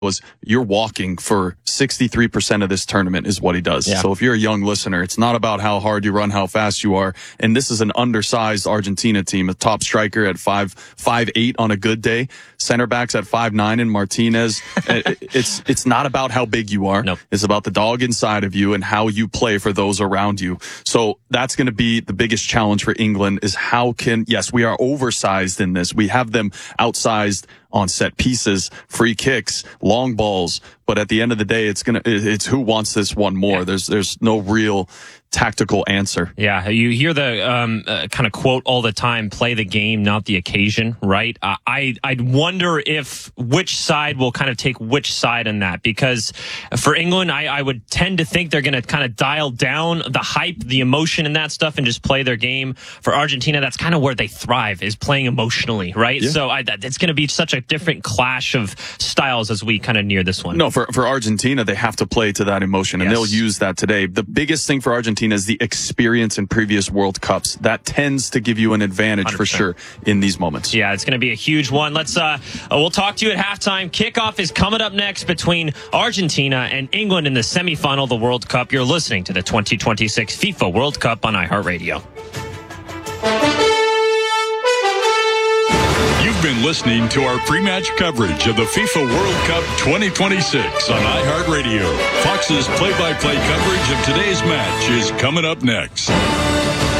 was you're walking for 63% of this tournament is what he does. Yeah. So if you're a young listener, it's not about how hard you run, how fast you are. And this is an undersized Argentina team, a top striker at 5'8" on a good day, center backs at 5'9" and Martinez. It's not about how big you are. Nope. It's about the dog inside of you and how you play for those around you. So that's going to be the biggest challenge for England is yes, we are oversized in this. We have them outsized on set pieces, free kicks, long balls. But at the end of the day, it's who wants this one more. Yeah. There's no real tactical answer. Yeah, you hear the kind of quote all the time, play the game, not the occasion, right? I'd wonder which side will kind of take which side in that, because for England, I would tend to think they're going to kind of dial down the hype, the emotion and that stuff and just play their game. For Argentina, that's kind of where they thrive, is playing emotionally, right? Yeah. So it's going to be such a different clash of styles as we kind of near this one. No, for Argentina, they have to play to that emotion, and they'll use that today. The biggest thing for Argentina is the experience in previous World Cups. That tends to give you an advantage 100%. For sure in these moments. Yeah, it's going to be a huge one. We'll talk to you at halftime. Kickoff is coming up next between Argentina and England in the semifinal of the World Cup. You're listening to the 2026 FIFA World Cup on iHeartRadio. You've been listening to our pre-match coverage of the FIFA World Cup 2026 on iHeartRadio. Fox's play-by-play coverage of today's match is coming up next.